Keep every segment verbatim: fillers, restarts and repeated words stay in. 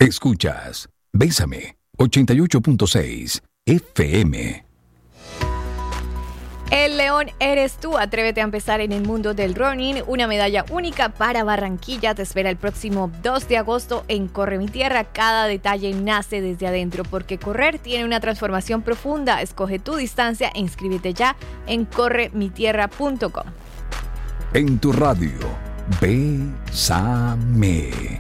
Escuchas Bésame ochenta y ocho punto seis F M. El león eres tú. Atrévete a empezar en el mundo del running. Una medalla única para Barranquilla te espera el próximo dos de agosto en Corre Mi Tierra. Cada detalle nace desde adentro, porque correr tiene una transformación profunda. Escoge tu distancia e inscríbete ya en corre mi tierra punto com. En tu radio, Bésame.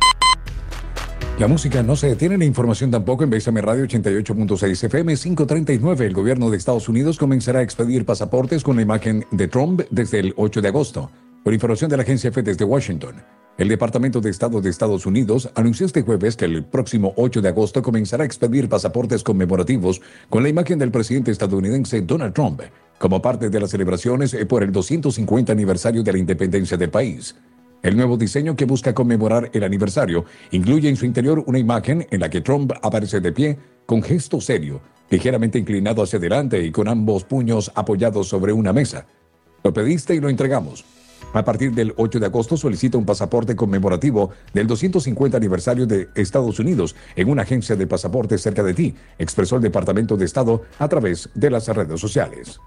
La música no se detiene, la información tampoco. En Bésame Radio ochenta y ocho punto seis F M. Cinco treinta y nueve. El gobierno de Estados Unidos comenzará a expedir pasaportes con la imagen de Trump desde el ocho de agosto. Por información de la agencia F desde Washington, el Departamento de Estado de Estados Unidos anunció este jueves que el próximo ocho de agosto comenzará a expedir pasaportes conmemorativos con la imagen del presidente estadounidense Donald Trump, como parte de las celebraciones por el doscientos cincuenta aniversario de la independencia del país. El nuevo diseño, que busca conmemorar el aniversario, incluye en su interior una imagen en la que Trump aparece de pie, con gesto serio, ligeramente inclinado hacia adelante y con ambos puños apoyados sobre una mesa. Lo pediste y lo entregamos. A partir del ocho de agosto solicita un pasaporte conmemorativo del doscientos cincuenta aniversario de Estados Unidos en una agencia de pasaportes cerca de ti, expresó el Departamento de Estado a través de las redes sociales.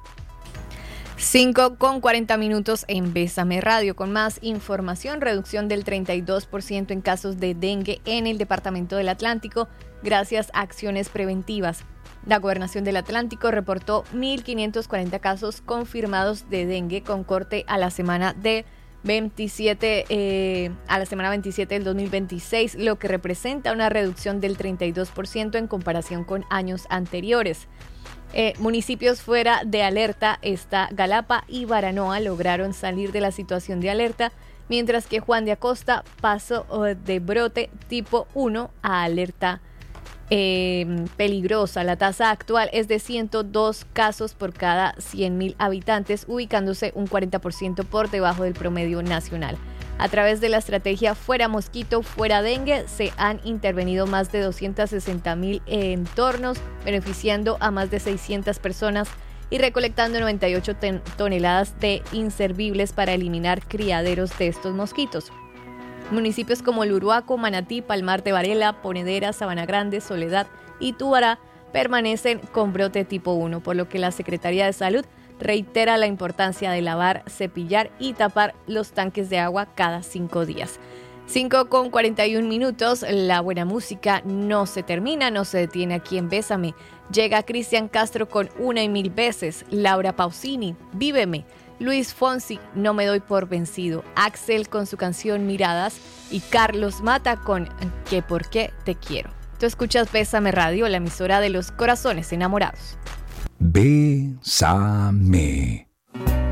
cinco con cuarenta minutos en Bésame Radio. Con más información, reducción del treinta y dos por ciento en casos de dengue en el Departamento del Atlántico gracias a acciones preventivas. La Gobernación del Atlántico reportó mil quinientos cuarenta casos confirmados de dengue con corte a la semana de veintisiete, eh, a la semana veintisiete del dos mil veintiséis, lo que representa una reducción del treinta y dos por ciento en comparación con años anteriores. Eh, municipios fuera de alerta, esta Galapa y Baranoa, lograron salir de la situación de alerta, mientras que Juan de Acosta pasó de brote tipo uno a alerta eh, peligrosa. La tasa actual es de ciento dos casos por cada cien mil habitantes, ubicándose un cuarenta por ciento por debajo del promedio nacional. A través de la estrategia Fuera Mosquito, Fuera Dengue, se han intervenido más de doscientos sesenta mil entornos, beneficiando a más de seiscientas personas y recolectando noventa y ocho ten- toneladas de inservibles para eliminar criaderos de estos mosquitos. Municipios como Luruaco, Manatí, Palmar de Varela, Ponedera, Sabana Grande, Soledad y Tubará permanecen con brote tipo uno, por lo que la Secretaría de Salud reitera la importancia de lavar, cepillar y tapar los tanques de agua cada cinco días. cinco con cuarenta y un minutos, la buena música no se termina, no se detiene aquí en Bésame. Llega Cristian Castro con Una y Mil Veces, Laura Pausini, Víveme, Luis Fonsi, No Me Doy Por Vencido, Axel con su canción Miradas y Carlos Mata con Que Por Qué Te Quiero. Tú escuchas Bésame Radio, la emisora de los corazones enamorados. Bésame.